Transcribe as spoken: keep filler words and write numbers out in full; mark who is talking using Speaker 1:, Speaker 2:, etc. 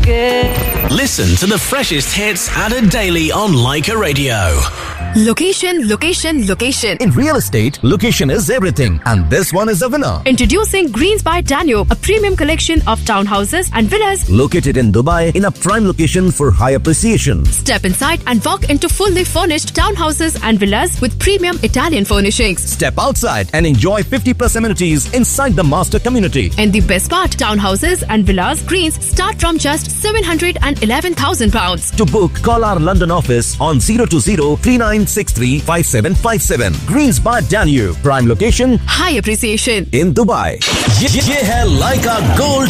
Speaker 1: Listen to the freshest hits added daily on Leica Radio.
Speaker 2: Location, location, location.
Speaker 3: In real estate, location is everything, and this one is a winner.
Speaker 2: Introducing Greens by Danube, a premium collection of townhouses and villas
Speaker 3: located in Dubai in a prime location for high appreciation.
Speaker 2: Step inside and walk into fully furnished townhouses and villas with premium Italian furnishings.
Speaker 3: Step outside and enjoy fifty plus amenities inside the master community.
Speaker 2: And the best part, townhouses and villas Greens start from just seven hundred eleven thousand pounds.
Speaker 3: To book, call our London office on zero two zero, three nine six three, five seven five seven. Greens by Danube, prime location,
Speaker 2: high appreciation
Speaker 3: in Dubai.
Speaker 1: ये, ये है Leica Gold